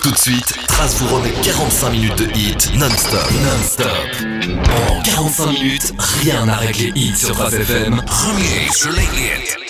Tout de suite, Trace vous remet 45 minutes de hit non-stop. Non-stop. Pendant 45 minutes, rien n'a réglé hit sur Trace FM. Premier sur les hits.